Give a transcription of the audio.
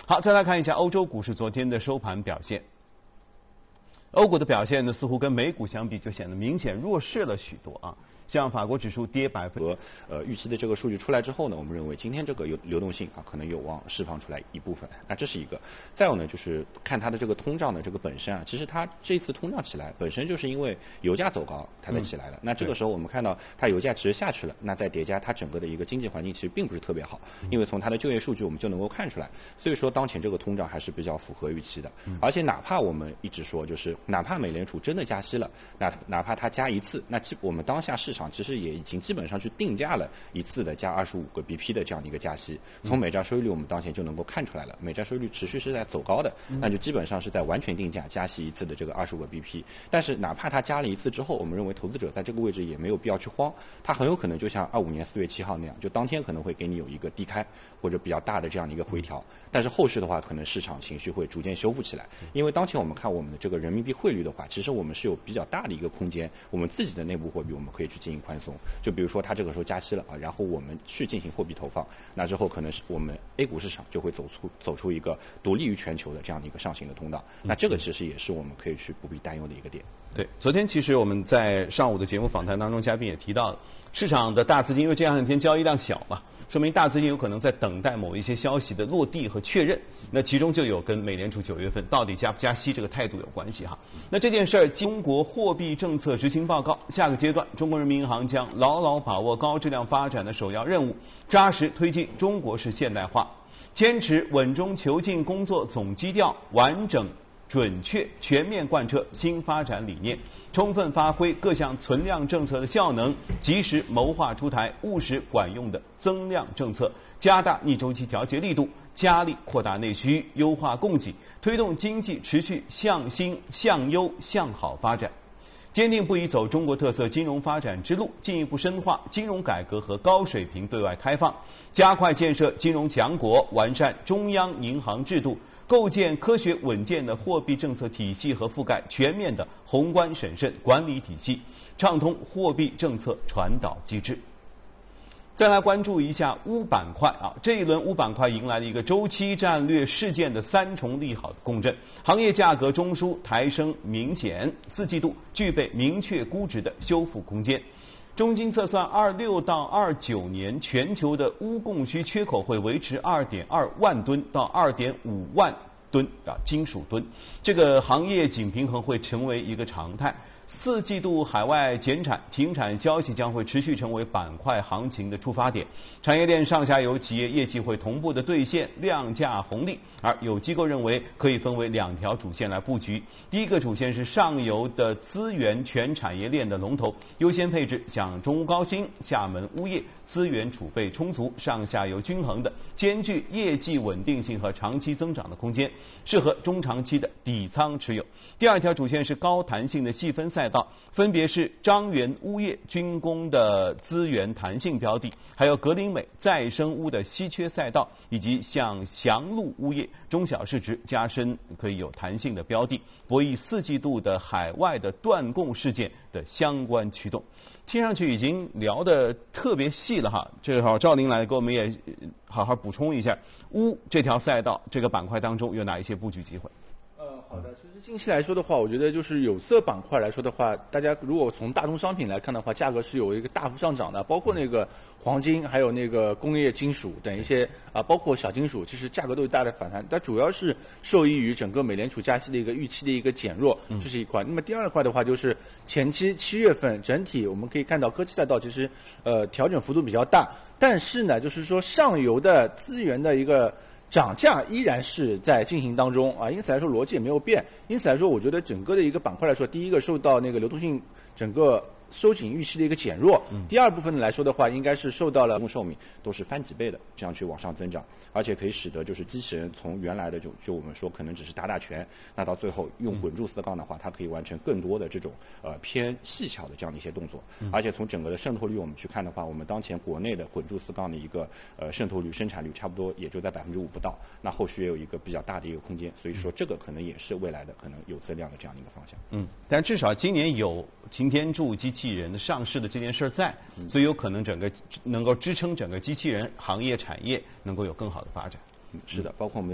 好，再来看一下欧洲股市昨天的收盘表现。欧股的表现呢，似乎跟美股相比就显得明显弱势了许多啊。像法国指数跌和预期的这个数据出来之后呢，我们认为今天这个流动性啊可能有望释放出来一部分。那这是一个。再有呢，就是看它的这个通胀的这个本身啊，其实它这次通胀起来本身就是因为油价走高它才起来的。那这个时候我们看到它油价其实下去了，那再叠加它整个的一个经济环境其实并不是特别好，因为从它的就业数据我们就能够看出来。所以说当前这个通胀还是比较符合预期的。而且哪怕我们一直说就是哪怕美联储真的加息了，哪怕它加一次，那我们当下市场其实也已经基本上去定价了一次的加25个 BP 的这样的一个加息。从美债收益率我们当前就能够看出来了，美债收益率持续是在走高的，那就基本上是在完全定价加息一次的这个25个 BP。但是哪怕它加了一次之后，我们认为投资者在这个位置也没有必要去慌，它很有可能就像25年4月7号那样，就当天可能会给你有一个低开或者比较大的这样的一个回调，但是后续的话可能市场情绪会逐渐修复起来。因为当前我们看我们的这个人民币汇率的话，其实我们是有比较大的一个空间，我们自己的内部货币我们可以去进行宽松。就比如说它这个时候加息了啊，然后我们去进行货币投放，那之后可能是我们 A 股市场就会走出一个独立于全球的这样的一个上行的通道。那这个其实也是我们可以去不必担忧的一个点。 对，昨天其实我们在上午的节目访谈当中，嘉宾也提到了市场的大资金，因为这两天交易量小嘛，说明大资金有可能在等待某一些消息的落地和确认。那其中就有跟美联储9月份到底加不加息这个态度有关系哈。那这件事儿，中国货币政策执行报告下个阶段，中国人民银行将牢牢把握高质量发展的首要任务，扎实推进中国式现代化，坚持稳中求进工作总基调，完整准确全面贯彻新发展理念，充分发挥各项存量政策的效能，及时谋划出台务实管用的增量政策，加大逆周期调节力度，加力扩大内需，优化供给，推动经济持续向新向优向好发展。坚定不移走中国特色金融发展之路，进一步深化金融改革和高水平对外开放，加快建设金融强国，完善中央银行制度，构建科学稳健的货币政策体系和覆盖全面的宏观审慎管理体系，畅通货币政策传导机制。再来关注一下钨板块啊，这一轮钨板块迎来了一个周期战略事件的3重利好的共振，行业价格中枢抬升明显，4季度具备明确估值的修复空间。中金测算26到29年全球的钨供需缺口会维持2.2万吨到2.5万吨的金属吨，这个行业紧平衡会成为一个常态。4季度海外减产停产消息将会持续成为板块行情的出发点，产业链上下游企业业绩会同步的兑现量价红利，而有机构认为可以分为2条主线来布局。第一个主线是上游的资源全产业链的龙头，优先配置像中钨高新、厦门钨业，资源储备充足，上下游均衡的，兼具业绩稳定性和长期增长的空间，适合中长期的底仓持有。第2条主线是高弹性的细分赛道，分别是张元钨业军工的资源弹性标的，还有格林美再生钨的稀缺赛道，以及像祥路钨业中小市值加深可以有弹性的标的，博弈4季度的海外的断供事件的相关驱动。听上去已经聊得特别细了哈，正好赵林来给我们也好好补充一下钨这条赛道这个板块当中有哪一些布局机会。 好的，其实近期来说的话，我觉得就是有色板块来说的话，大家如果从大宗商品来看的话，价格是有一个大幅上涨的，包括那个黄金，还有那个工业金属等一些包括小金属，其实价格都有大的反弹。但主要是受益于整个美联储加息的一个预期的一个减弱，这是一块。那么第2块的话，就是前期7月份整体我们可以看到科技赛道其实调整幅度比较大，但是呢，就是说上游的资源的一个涨价依然是在进行当中啊，因此来说逻辑也没有变。因此来说，我觉得整个的一个板块来说，第一个受到那个流动性整个收紧预期的一个减弱，第2部分来说的话，应该是受到了寿命都是翻几倍的这样去往上增长，而且可以使得就是机器人从原来的就我们说可能只是打拳，那到最后用滚柱4杠的话，它可以完成更多的这种偏细巧的这样的一些动作，而且从整个的渗透率我们去看的话，我们当前国内的滚柱4杠的一个渗透率生产率差不多也就在5%不到，那后续也有一个比较大的一个空间，所以说这个可能也是未来的可能有增量的这样的一个方向。 但至少今年有擎天柱机器人的上市的这件事在，所以有可能整个能够支撑整个机器人行业产业能够有更好的发展。 是的，包括我们